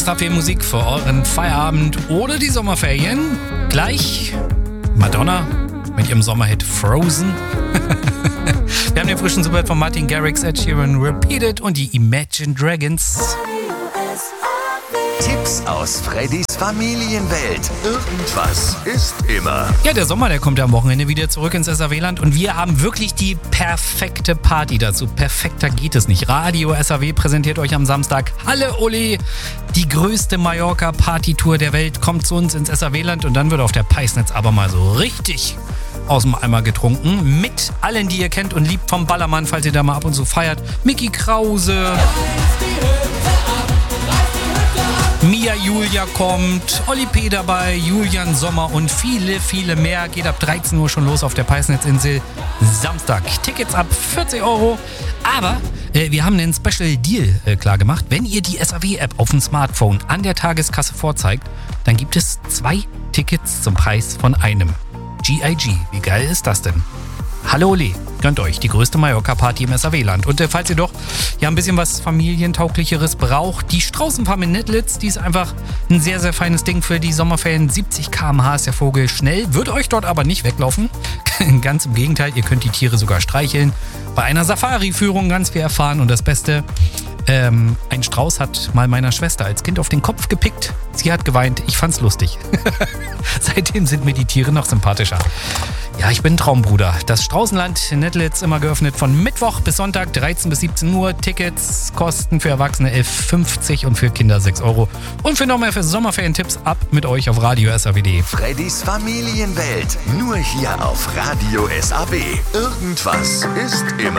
extra viel Musik für euren Feierabend oder die Sommerferien. Gleich Madonna mit ihrem Sommerhit Frozen. Wir haben den frischen Superhit von Martin Garrix, Ed Sheeran, Repeated und die Imagine Dragons. Tipps aus Freddys Familienwelt. Irgendwas ist immer. Ja, der Sommer, der kommt ja am Wochenende wieder zurück ins SAW-Land und wir haben wirklich die perfekte Party dazu. Perfekter geht es nicht. Radio SAW präsentiert euch am Samstag Halle Ole, die größte Mallorca-Partytour der Welt, kommt zu uns ins SAW-Land und dann wird auf der Peisnitz aber mal so richtig aus dem Eimer getrunken. Mit allen, die ihr kennt und liebt vom Ballermann, falls ihr da mal ab und zu feiert. Mickey Krause, Mia Julia kommt, Olli P. dabei, Julian Sommer und viele, viele mehr. Geht ab 13 Uhr schon los auf der Peisnitzinsel. Samstag. Tickets ab 40 €. Aber wir haben einen Special Deal klar gemacht. Wenn ihr die SAW-App auf dem Smartphone an der Tageskasse vorzeigt, dann gibt es 2 Tickets zum Preis von einem. GIG. Wie geil ist das denn? Hallo Ole, gönnt euch die größte Mallorca-Party im SAW-Land. Und falls ihr doch ja ein bisschen was Familientauglicheres braucht, die Straußenfarm in Nettlitz, die ist einfach ein sehr, sehr feines Ding für die Sommerferien. 70 km/h ist der Vogel schnell, wird euch dort aber nicht weglaufen. Ganz im Gegenteil, ihr könnt die Tiere sogar streicheln. Bei einer Safari-Führung ganz viel erfahren und das Beste, ein Strauß hat mal meiner Schwester als Kind auf den Kopf gepickt. Sie hat geweint, ich fand's lustig. Seitdem sind mir die Tiere noch sympathischer. Ja, ich bin ein Traumbruder. Das Straußenland in Nettlitz immer geöffnet von Mittwoch bis Sonntag 13 bis 17 Uhr. Tickets kosten für Erwachsene 11,50 und für Kinder 6 €. Und für noch mehr für Sommerferien-Tipps ab mit euch auf Radio SAW. Freddys Familienwelt. Nur hier auf Radio SAW. Irgendwas ist immer.